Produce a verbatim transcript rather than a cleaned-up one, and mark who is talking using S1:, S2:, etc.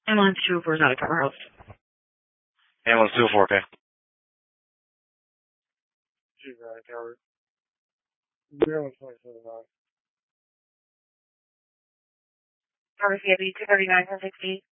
S1: Ambulance two oh four is out of Tower House.
S2: Ambulance two oh four, okay.
S3: She's out of Tower. Ambulance twenty-seven nine.
S1: Tower C I B two thirty-nine, one sixty.